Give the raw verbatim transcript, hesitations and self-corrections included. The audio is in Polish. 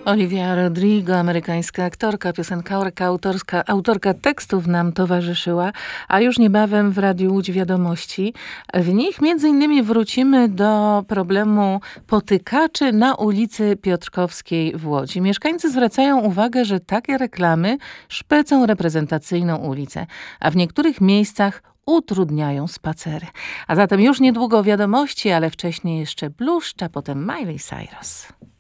Olivia Rodrigo, amerykańska aktorka, piosenkarka, autorska, autorka tekstów nam towarzyszyła, a już niebawem w Radiu Łódź Wiadomości. W nich między innymi wrócimy do problemu potykaczy na ulicy Piotrkowskiej w Łodzi. Mieszkańcy zwracają uwagę, że takie reklamy szpecą reprezentacyjną ulicę, a w niektórych miejscach utrudniają spacery. A zatem już niedługo wiadomości, ale wcześniej jeszcze Bluszcz, a potem Miley Cyrus.